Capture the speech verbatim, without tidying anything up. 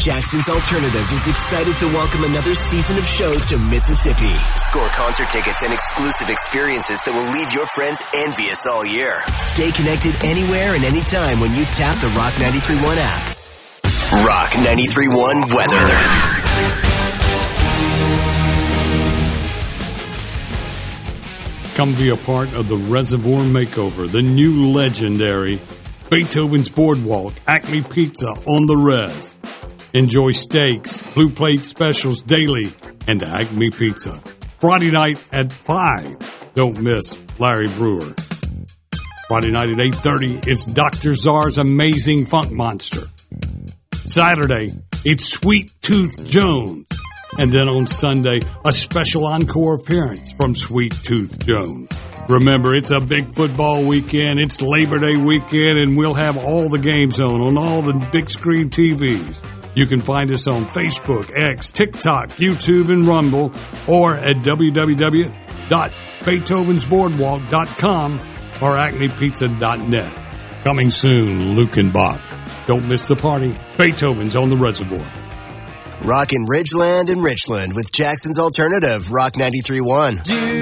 Jackson's Alternative is excited to welcome another season of shows to Mississippi. Score concert tickets and exclusive experiences that will leave your friends envious all year. Stay connected anywhere and anytime when you tap the Rock ninety-three point one app. Rock ninety-three point one weather. Come be a part of the Reservoir Makeover, the new legendary Beethoven's Boardwalk, Acme Pizza on the Res. Enjoy steaks, blue plate specials daily, and Acme Pizza. Friday night at five. Don't miss Larry Brewer. Friday night at eight thirty, it's Doctor Czar's Amazing Funk Monster. Saturday, it's Sweet Tooth Jones. And then on Sunday, a special encore appearance from Sweet Tooth Jones. Remember, it's a big football weekend. It's Labor Day weekend, and we'll have all the games on, on all the big screen T Vs. You can find us on Facebook, X, TikTok, YouTube, and Rumble, or at w w w dot beethovens boardwalk dot com or acme pizza dot net. Coming soon, Luke and Bach. Don't miss the party. Beethoven's on the Reservoir. Rockin' Ridgeland and Richland with Jackson's Alternative, Rock ninety-three point one.